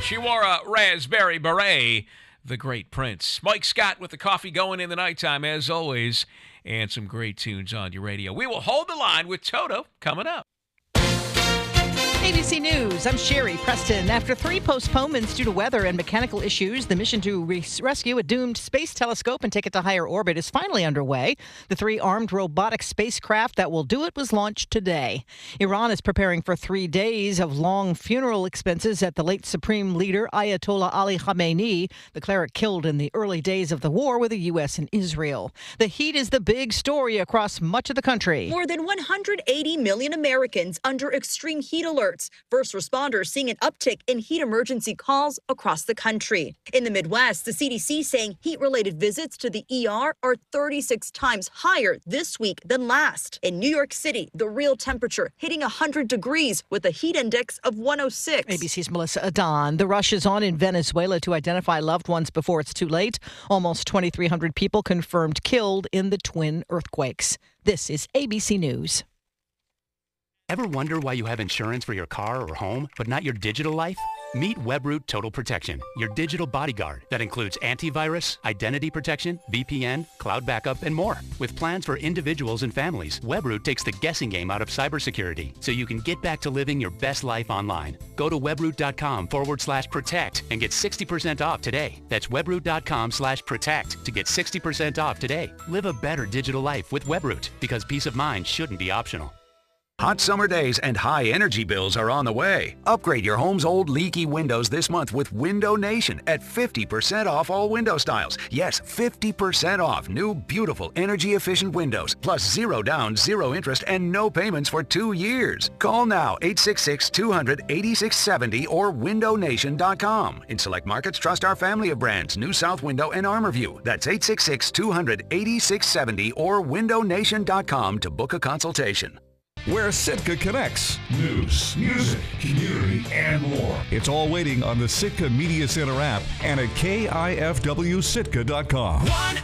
She wore a raspberry beret, the great Prince. Mike Scott with the coffee going in the nighttime, as always, and some great tunes on your radio. We will hold the line with Toto coming up. ABC News, I'm Sherry Preston. After 3 postponements due to weather and mechanical issues, the mission to rescue a doomed space telescope and take it to higher orbit is finally underway. The 3 armed robotic spacecraft that will do it was launched today. Iran is preparing for 3 days of long funeral expenses at the late Supreme Leader Ayatollah Ali Khamenei, the cleric killed in the early days of the war with the U.S. and Israel. The heat is the big story across much of the country. More than 180 million Americans under extreme heat alerts. First responders seeing an uptick in heat emergency calls across the country. In the Midwest, the CDC saying heat-related visits to the ER are 36 times higher this week than last. In New York City, the real temperature hitting 100 degrees with a heat index of 106. ABC's Melissa Adon. The rush is on in Venezuela to identify loved ones before it's too late. Almost 2,300 people confirmed killed in the twin earthquakes. This is ABC News. Ever wonder why you have insurance for your car or home, but not your digital life? Meet WebRoot Total Protection, your digital bodyguard that includes antivirus, identity protection, VPN, cloud backup, and more. With plans for individuals and families, WebRoot takes the guessing game out of cybersecurity so you can get back to living your best life online. Go to webroot.com/protect and get 60% off today. That's webroot.com/protect to get 60% off today. Live a better digital life with WebRoot because peace of mind shouldn't be optional. Hot summer days and high energy bills are on the way. Upgrade your home's old leaky windows this month with Window Nation at 50% off all window styles. Yes, 50% off new, beautiful, energy-efficient windows, plus 0 down, 0 interest, and no payments for 2 years. Call now, 866-200-8670 or windownation.com. In select markets, trust our family of brands, New South Window and ArmorView. That's 866-200-8670 or windownation.com to book a consultation. Where Sitka connects. News, music, community, and more. It's all waiting on the Sitka Media Center app and at KIFWSitka.com.